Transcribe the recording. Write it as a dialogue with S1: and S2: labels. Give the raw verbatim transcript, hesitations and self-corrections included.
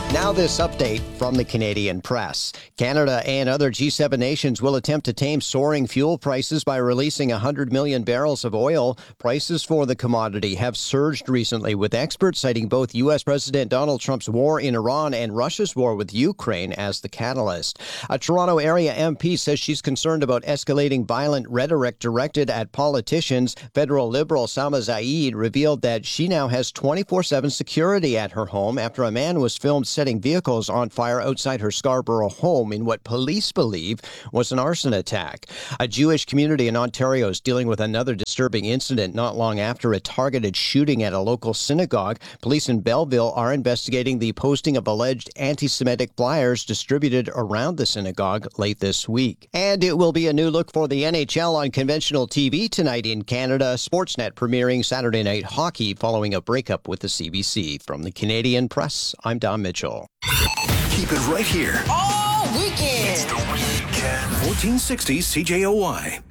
S1: Now this update from the Canadian press. Canada and other G seven nations will attempt to tame soaring fuel prices by releasing one hundred million barrels of oil. Prices for the commodity have surged recently, with experts citing both U S. President Donald Trump's war in Iran and Russia's war with Ukraine as the catalyst. A Toronto area M P says she's concerned about escalating violent rhetoric directed at politicians. Federal Liberal Salma Zaid revealed that she now has twenty-four seven security at her home after a man was filmed setting vehicles on fire outside her Scarborough home in what police believe was an arson attack. A Jewish community in Ontario is dealing with another disturbing incident not long after a targeted shooting at a local synagogue. Police in Belleville are investigating the posting of alleged anti-Semitic flyers distributed around the synagogue late this week. And it will be a new look for the N H L on conventional T V tonight in Canada. Sportsnet premiering Saturday Night Hockey following a breakup with the C B C. From the Canadian Press, I'm Don Mitchell.
S2: Keep it right here.
S3: All weekend.
S2: It's the weekend. fourteen sixty C J O Y.